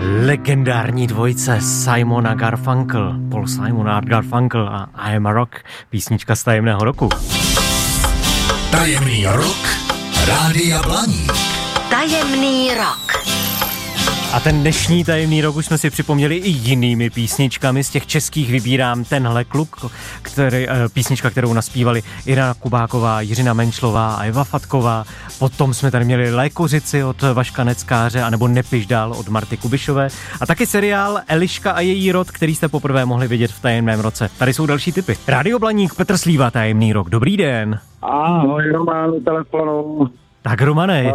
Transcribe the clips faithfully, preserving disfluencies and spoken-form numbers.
Legendární dvojice Simon a Garfunkel, Paul Simon a Garfunkel a I Am a Rock, písnička z Tajemného roku. Tajemný rok Rádia Blaník. Tajemný rok. A ten dnešní tajemný rok už jsme si připomněli i jinými písničkami. Z těch českých vybírám Tenhle kluk, který, písnička, kterou naspívali Irena Kubáková, Jiřina Menšlová a Eva Fatková. Potom jsme tady měli Lékořici od Vaška Neckáře, anebo Nepiš dál od Marty Kubišové. A taky seriál Eliška a její rod, který jste poprvé mohli vidět v Tajemném roce. Tady jsou další tipy. Rádio Blaník, Petr Slíva, Tajemný rok. Dobrý den. Ahoj, Roman, telefonu. Tak Romane.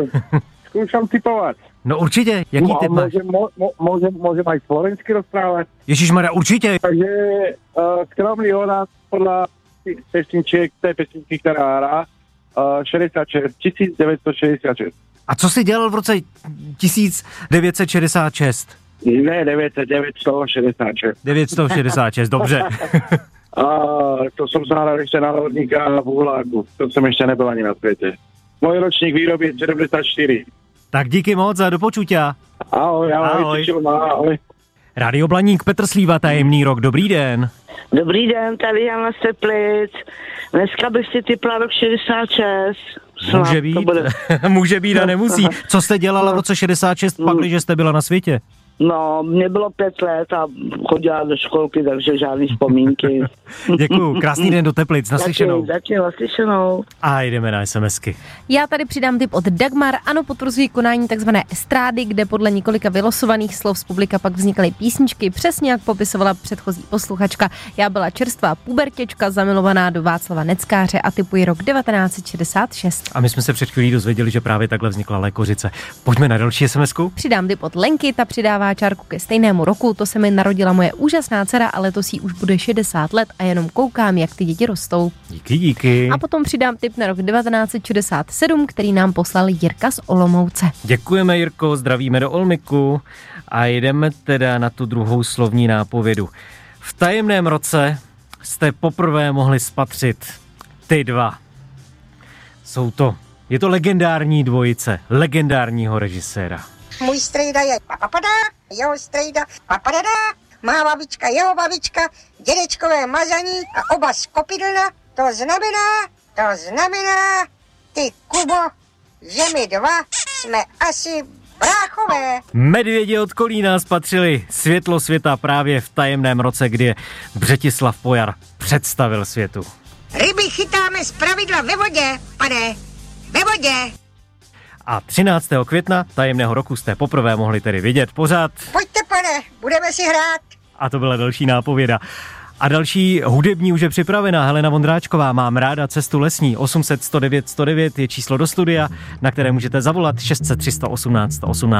Zkoušám tipovat. No určitě, jaký no, tip máš? Môžem, môžem, môžem aj slovensky rozprávať. Ježišmarja, určite. Takže uh, skromný odhad podľa pesničiek, tej pesničky, ktorá hrá, uh, šesťdesiatšesť, devätnásťstošesťdesiatšesť. A co si dělal v roce devätnásť šesťdesiatšesť? Ne, deväťstošesťdesiatšesť. deväťstošesťdesiatšesť, dobře. A to som sa hral ešte na národníka v Uhláku. To som ešte nebyl ani na svete. Môj ročník výroby je sedemdesiatštyri. Tak díky moc a do počutia. Ahoj, ahoj, ahoj. ahoj. Rádio Blaník, Petr Slíva, Tajemný rok, dobrý den. Dobrý den, tady Jana z Teplic. Dneska bych si typla rok šedesát šest. Snad Může být, může být a nemusí. Co jste dělala v roce šedesát šest, pak, když jste byla na světě? No, mě bylo pět let a chodila do školky, takže žádný vzpomínky. Děkuju, krásný den do Teplic, naslyšenou. Taky, naslyšenou. A jdeme na SMSky. Já tady přidám tip od Dagmar. Ano, potvrzují konání takzvané estrády, kde podle několika vylosovaných slov z publika pak vznikaly písničky, přesně jak popisovala předchozí posluchačka. Já byla čerstvá pubertěčka, zamilovaná do Václava Neckáře a tipuji rok devatenáct šedesát šest. A my jsme se před chvílí dozvěděli, že právě takhle vznikla Lékořice. Pojďme na další SMSku. Přidám tip od Lenky, ta přidává čárku ke stejnému roku. To se mi narodila moje úžasná dcera, ale letos jí už bude šedesát let a jenom koukám, jak ty děti rostou. Díky, díky. A potom přidám tip na rok devatenáct šedesát sedm, který nám poslal Jirka z Olomouce. Děkujeme, Jirko, zdravíme do Olmiku a jdeme teda na tu druhou slovní nápovědu. V Tajemném roce jste poprvé mohli spatřit ty dva. Jsou to, je to legendární dvojice, legendárního režiséra. Můj strejda je papapada, jeho strejda papadada, má babička, jeho babička, dědečkové mazaní a oba z Kopidlna. To znamená, to znamená, ty Kubo, že my dva jsme asi bráchové. Medvědi od Kolína spatřili světlo světa právě v Tajemném roce, kdy Břetislav Pojar představil světu. Ryby chytáme zpravidla ve vodě, pane, ve vodě. A třináctého května Tajemného roku jste poprvé mohli tedy vidět pořád. Pojďte, pane, budeme si hrát. A to byla další nápověda. A další hudební už je připravená. Helena Vondráčková, Mám ráda cestu lesní. osm set sto devět sto devět je číslo do studia, na které můžete zavolat šest set tři sto osmnáct sto osmnáct.